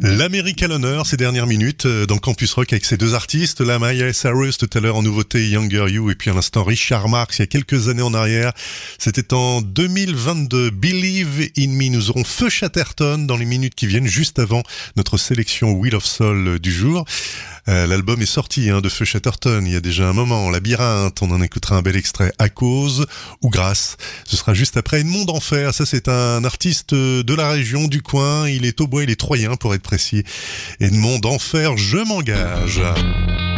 L'Amérique à l'honneur ces dernières minutes dans le Campus Rock avec ces deux artistes, la Miley Cyrus tout à l'heure en nouveauté Younger You et puis à l'instant Richard Marx il y a quelques années en arrière. C'était en 2022. Believe in Me. Nous aurons Feu Chatterton dans les minutes qui viennent juste avant notre sélection Wheel of Soul du jour. L'album est sorti de Feu Chatterton il y a déjà un moment. Labyrinthe, on en écoutera un bel extrait à cause ou grâce. Ce sera juste après Edmond d'Enfer. Ça c'est un artiste de la région, du coin. Il est aubois, il est troyen pour être précis. Edmond d'Enfer, je m'engage.